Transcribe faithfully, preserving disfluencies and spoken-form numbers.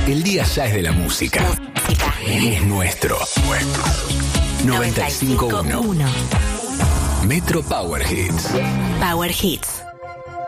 El día ya es de la música. Música. Es nuestro. Nuestro. noventa y cinco punto uno. Metro Power Hits. Power Hits.